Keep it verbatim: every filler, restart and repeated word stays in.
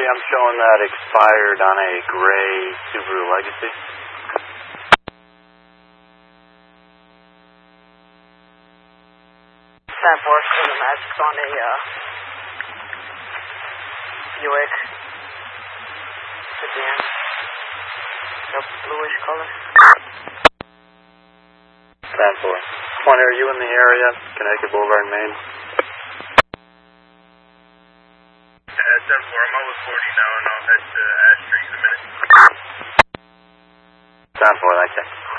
I'm showing that expired on a gray Subaru Legacy. ten four, the Magic's on a uh, Buick sedan, a bluish color. ten four. twenty, are you in the area? Connecticut Boulevard, Maine? Yeah, ten four, I'm over forty now and I'll head to Ash Street in a minute. ten four, thank you.